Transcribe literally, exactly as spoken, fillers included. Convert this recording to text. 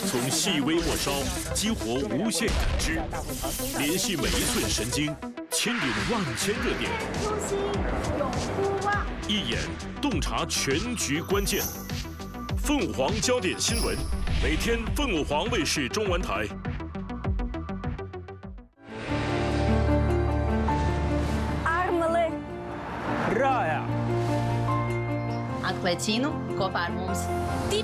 从细微末梢激活无限感知，联系每一寸神经，牵引万千热点。 初心永不忘。 一眼洞察全局关键。凤凰焦点新闻，每天凤凰卫视中文台。 Rāja! Atklāj cīnu kopā ar mums.